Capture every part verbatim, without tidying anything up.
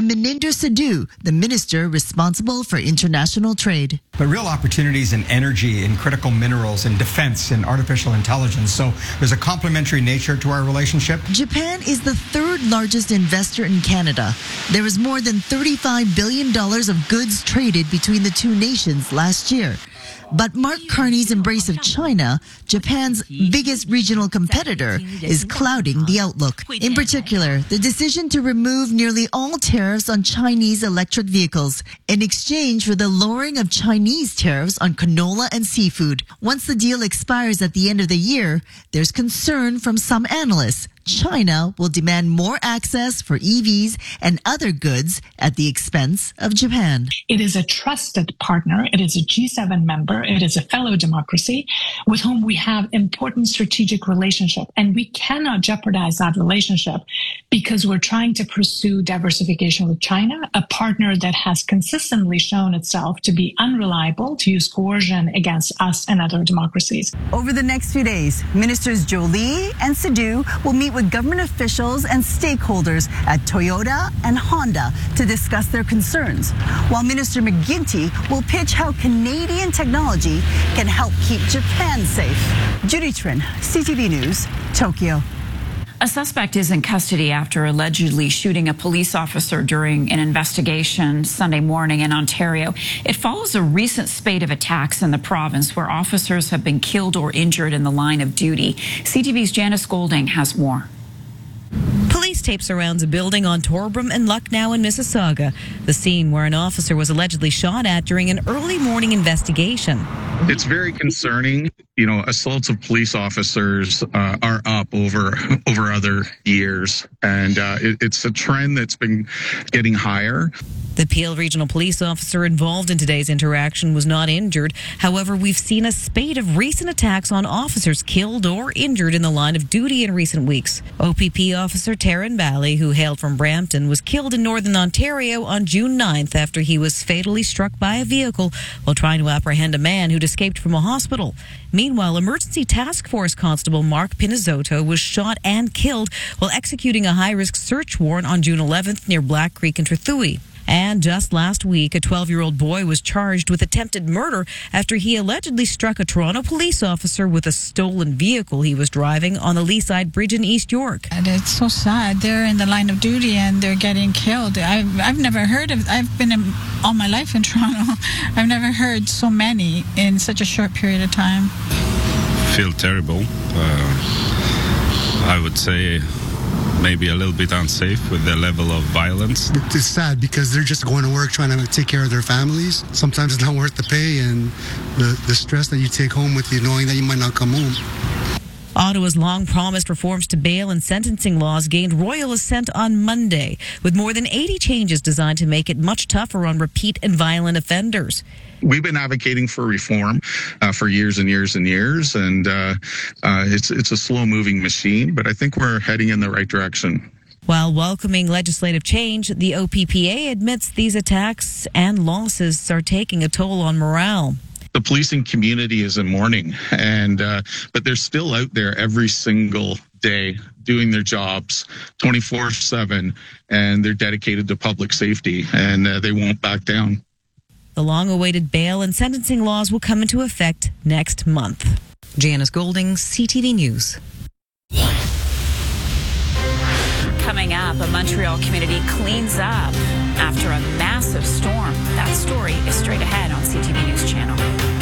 and Meninder Sidhu, the minister responsible for international trade. But real opportunities in energy, in critical minerals, in defense, in artificial intelligence. So there's a complementary nature to our relationship. Japan is the third largest investor in Canada. There was more than thirty-five billion dollars of goods traded between the two nations last year. But Mark Carney's embrace of China, Japan's biggest regional competitor, is clouding the outlook. In particular, the decision to remove nearly all tariffs on Chinese electric vehicles in exchange for the lowering of Chinese tariffs on canola and seafood. Once the deal expires at the end of the year, there's concern from some analysts. China will demand more access for E Vs and other goods at the expense of Japan. It is a trusted partner. It is a G seven member. It is a fellow democracy with whom we have important strategic relationship. And we cannot jeopardize that relationship because we're trying to pursue diversification with China, a partner that has consistently shown itself to be unreliable, to use coercion against us and other democracies. Over the next few days, Ministers Jolie and Sidhu will meet with government officials and stakeholders at Toyota and Honda to discuss their concerns, while Minister McGuinty will pitch how Canadian technology can help keep Japan safe. Judy Trin, C T V News, Tokyo. A suspect is in custody after allegedly shooting a police officer during an investigation Sunday morning in Ontario. It follows a recent spate of attacks in the province where officers have been killed or injured in the line of duty. C T V's Janice Golding has more. Police tape surrounds a building on Torbram and Lucknow in Mississauga, the scene where an officer was allegedly shot at during an early morning investigation. It's very concerning. You know, assaults of police officers uh, are up over over other years, and uh, it, it's a trend that's been getting higher. The Peel Regional Police officer involved in today's interaction was not injured. However, we've seen a spate of recent attacks on officers killed or injured in the line of duty in recent weeks. O P P officer Taryn Bally, who hailed from Brampton, was killed in Northern Ontario on June ninth after he was fatally struck by a vehicle while trying to apprehend a man who'd escaped from a hospital. Meanwhile, Emergency Task Force Constable Mark Pinizotto was shot and killed while executing a high-risk search warrant on June eleventh near Black Creek in Trethewey. And just last week, a twelve-year-old boy was charged with attempted murder after he allegedly struck a Toronto police officer with a stolen vehicle he was driving on the Leaside Bridge in East York. And it's so sad. They're in the line of duty and they're getting killed. I've, I've never heard of, I've been in, all my life in Toronto. I've never heard so many in such a short period of time. Feel terrible. Uh, I would say maybe a little bit unsafe with the level of violence. It's sad because they're just going to work trying to take care of their families. Sometimes it's not worth the pay and the, the stress that you take home with you knowing that you might not come home. Ottawa's long-promised reforms to bail and sentencing laws gained royal assent on Monday, with more than eighty changes designed to make it much tougher on repeat and violent offenders. We've been advocating for reform uh, for years and years and years, and uh, uh, it's it's a slow-moving machine, but I think we're heading in the right direction. While welcoming legislative change, the O P P A admits these attacks and losses are taking a toll on morale. The policing community is in mourning, and uh, but they're still out there every single day doing their jobs twenty-four seven, and they're dedicated to public safety, and uh, they won't back down. The long-awaited bail and sentencing laws will come into effect next month. Janice Golding, C T V News. Coming up, a Montreal community cleans up after a massive storm. That story is straight ahead on C T V News Channel.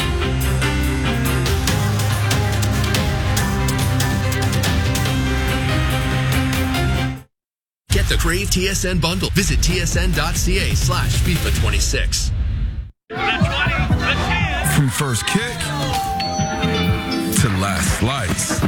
Get the Crave T S N bundle. Visit tsn.ca slash FIFA 26. From first kick to last slice,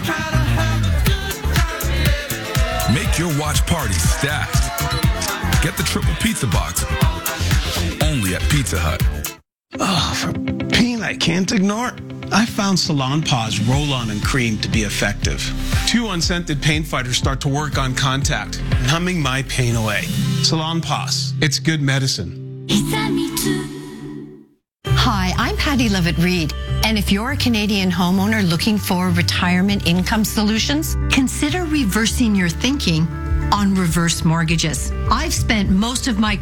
make your watch party stacked. Get the triple pizza box, only at Pizza Hut. Oh, for pain I can't ignore. I found Salon Pause Roll-On and Cream to be effective. Two unscented pain fighters start to work on contact, numbing my pain away. Salon Pause, it's good medicine. Hi, I'm Patty Levitt-Reed, and if you're a Canadian homeowner looking for retirement income solutions, consider reversing your thinking on reverse mortgages. I've spent most of my